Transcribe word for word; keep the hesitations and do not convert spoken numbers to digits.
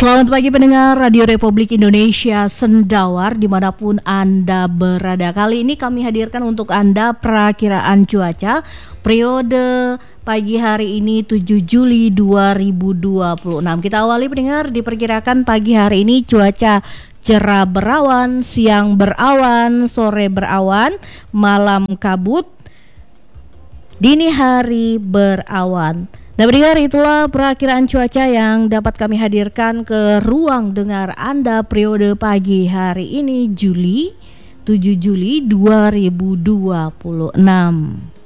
Selamat pagi pendengar Radio Republik Indonesia Sendawar dimanapun Anda berada. Kali ini kami hadirkan untuk Anda perakiraan cuaca periode pagi hari ini tujuh Juli dua ribu dua puluh enam. Kita awali pendengar, diperkirakan pagi hari ini cuaca cerah berawan, siang berawan, sore berawan, malam kabut, dini hari berawan. Nah pendengar, itulah perakiraan cuaca yang dapat kami hadirkan ke ruang dengar Anda periode pagi hari ini Juli tujuh Juli dua ribu dua puluh enam.